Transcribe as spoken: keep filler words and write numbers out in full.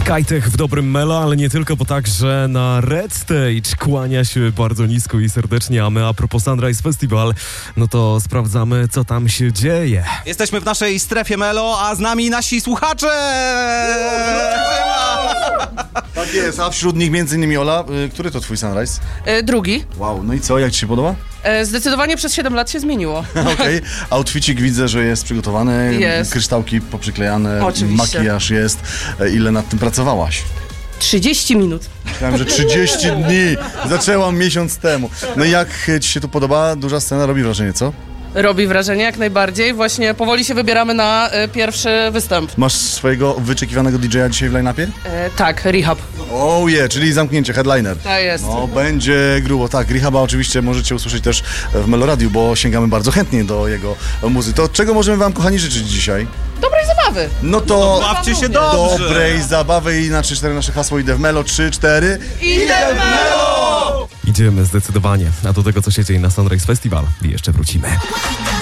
Skytech w dobrym melo, ale nie tylko, bo także na Red Stage kłania się bardzo nisko i serdecznie, a my a propos Sunrise Festival, no to sprawdzamy, co tam się dzieje. Jesteśmy w naszej strefie melo, a z nami nasi słuchacze! Tak jest, a wśród nich między innymi Ola. Y, który to twój Sunrise? E, drugi. Wow, no i co, jak ci się podoba? E, zdecydowanie przez siedem lat się zmieniło. Okej, okay. Outfitik widzę, że jest przygotowany, Jest. kryształki poprzyklejane, Oczywiście. makijaż jest. E, Ile nad tym pracowałaś? trzydzieści minut. Myślałem, że trzydzieści dni. Zaczęłam miesiąc temu. No i jak ci się tu podoba? Duża scena, robi wrażenie, co? Robi wrażenie jak najbardziej. Właśnie powoli się wybieramy na e, pierwszy występ. Masz swojego wyczekiwanego D J a dzisiaj w line-upie? E, tak, Rehab. Oh yeah, czyli zamknięcie, headliner. Tak jest. No, będzie grubo. Tak, Rehaba oczywiście możecie usłyszeć też w Meloradiu, bo sięgamy bardzo chętnie do jego muzy. To czego możemy wam, kochani, życzyć dzisiaj? Dobrej zabawy. No to... Bawcie się dobrze! Dobrej zabawy i na trzy cztery nasze hasło idę w Melo. trzy cztery Idę w melo! Idziemy zdecydowanie, a do tego, co się dzieje na Sunrise Festival, jeszcze wrócimy.